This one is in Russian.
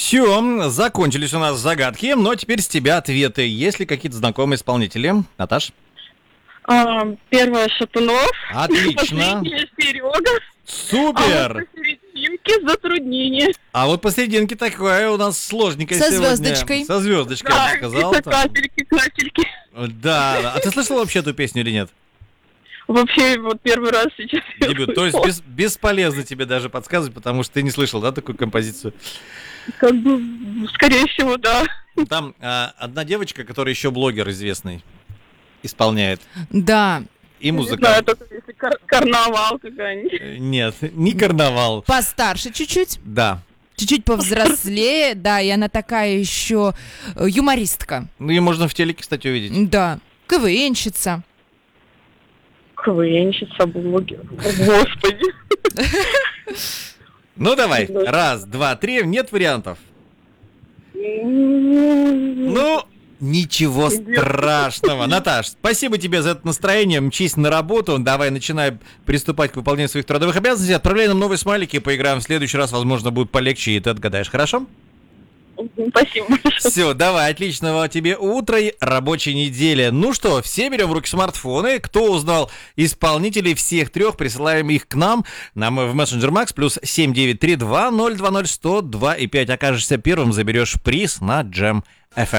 Все, закончились у нас загадки, но теперь с тебя ответы. Есть ли какие-то знакомые исполнители? Наташ? Первая Шатунов. Отлично. Последняя Серега. Супер! А вот посерединке затруднение. А вот посерединке такая у нас сложненькая Со сегодня. звездочкой. Со звездочкой, я бы сказал. какие-то капельки. Да. А ты слышала вообще эту песню или нет? Вообще, вот первый раз сейчас. я Дебют. То есть слышала. бесполезно тебе даже подсказывать, потому что ты не слышал, да, такую композицию? Как бы, скорее всего, да. Там одна девочка, которая еще блогер известный, исполняет. Да, И Не музыка. знаю, только если карнавал какая-нибудь. Нет, не карнавал. постарше чуть-чуть, Да. чуть-чуть повзрослее, да, и она такая еще юмористка. Ну, ее можно в телеке, кстати, увидеть. Да, КВНщица. КВНщица, блогер. Господи. Ну, давай. Раз, два, три. Нет вариантов. Ну, ничего страшного. Наташ, спасибо тебе за это настроение. Мчись на работу. Давай, начинай приступать к выполнению своих трудовых обязанностей. Отправляй нам новые смайлики, поиграем в следующий раз. Возможно, будет полегче, и ты отгадаешь. Хорошо? Спасибо. Все, давай, отличного тебе утра и рабочей недели. Ну что, все берем в руки смартфоны. Кто узнал исполнителей всех трех, присылаем их к нам. Нам в Messenger Max плюс 7932 020 102 и 5. Окажешься первым, заберешь приз на Jam FM.